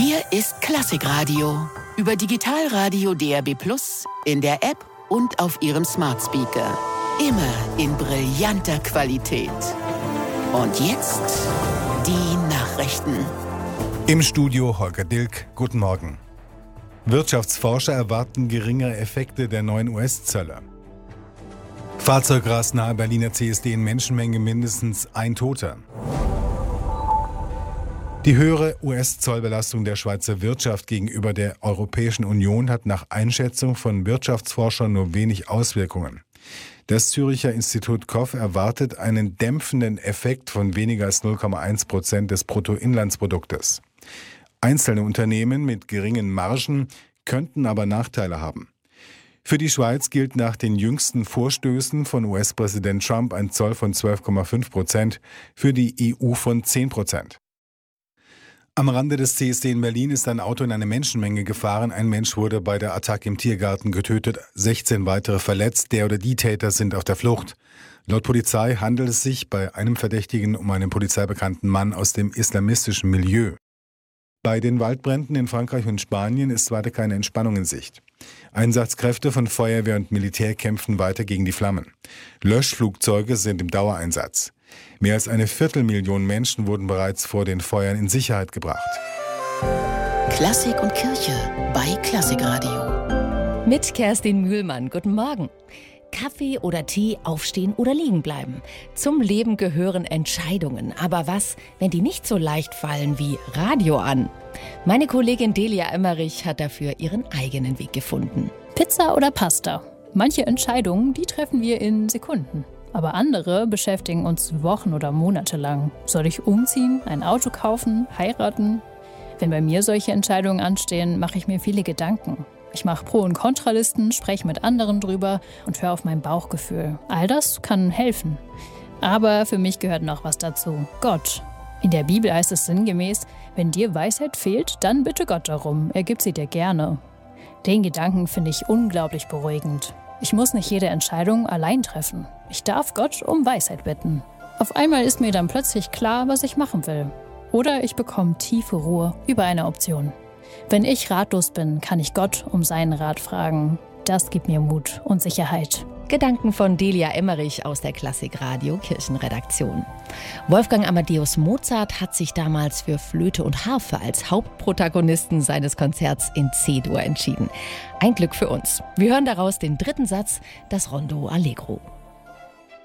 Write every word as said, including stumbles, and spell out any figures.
Hier ist Klassikradio. Über Digitalradio D A B plus, in der App und auf Ihrem Smart Speaker. Immer in brillanter Qualität. Und jetzt die Nachrichten. Im Studio Holger Dilk. Guten Morgen. Wirtschaftsforscher erwarten geringere Effekte der neuen U S-Zölle. Fahrzeug rast nahe Berliner C S D in Menschenmenge, mindestens ein Toter. Die höhere U S-Zollbelastung der Schweizer Wirtschaft gegenüber der Europäischen Union hat nach Einschätzung von Wirtschaftsforschern nur wenig Auswirkungen. Das Züricher Institut K O F erwartet einen dämpfenden Effekt von weniger als null Komma eins Prozent des Bruttoinlandsproduktes. Einzelne Unternehmen mit geringen Margen könnten aber Nachteile haben. Für die Schweiz gilt nach den jüngsten Vorstößen von U S-Präsident Trump ein Zoll von zwölf Komma fünf Prozent, für die E U von zehn Prozent. Am Rande des C S D in Berlin ist ein Auto in eine Menschenmenge gefahren. Ein Mensch wurde bei der Attacke im Tiergarten getötet, sechzehn weitere verletzt. Der oder die Täter sind auf der Flucht. Laut Polizei handelt es sich bei einem Verdächtigen um einen polizeibekannten Mann aus dem islamistischen Milieu. Bei den Waldbränden in Frankreich und Spanien ist weiter keine Entspannung in Sicht. Einsatzkräfte von Feuerwehr und Militär kämpfen weiter gegen die Flammen. Löschflugzeuge sind im Dauereinsatz. Mehr als eine Viertelmillion Menschen wurden bereits vor den Feuern in Sicherheit gebracht. Klassik und Kirche bei Klassikradio. Mit Kerstin Mühlmann. Guten Morgen. Kaffee oder Tee, aufstehen oder liegen bleiben. Zum Leben gehören Entscheidungen. Aber was, wenn die nicht so leicht fallen wie Radio an? Meine Kollegin Delia Emmerich hat dafür ihren eigenen Weg gefunden. Pizza oder Pasta? Manche Entscheidungen, die treffen wir in Sekunden. Aber andere beschäftigen uns Wochen oder Monate lang. Soll ich umziehen, ein Auto kaufen, heiraten? Wenn bei mir solche Entscheidungen anstehen, mache ich mir viele Gedanken. Ich mache Pro- und Kontralisten, spreche mit anderen drüber und höre auf mein Bauchgefühl. All das kann helfen. Aber für mich gehört noch was dazu: Gott. In der Bibel heißt es sinngemäß: Wenn dir Weisheit fehlt, dann bitte Gott darum, er gibt sie dir gerne. Den Gedanken finde ich unglaublich beruhigend. Ich muss nicht jede Entscheidung allein treffen. Ich darf Gott um Weisheit bitten. Auf einmal ist mir dann plötzlich klar, was ich machen will. Oder ich bekomme tiefe Ruhe über eine Option. Wenn ich ratlos bin, kann ich Gott um seinen Rat fragen. Das gibt mir Mut und Sicherheit. Gedanken von Delia Emmerich aus der Klassikradio Kirchenredaktion. Wolfgang Amadeus Mozart hat sich damals für Flöte und Harfe als Hauptprotagonisten seines Konzerts in C-Dur entschieden. Ein Glück für uns. Wir hören daraus den dritten Satz, das Rondo Allegro.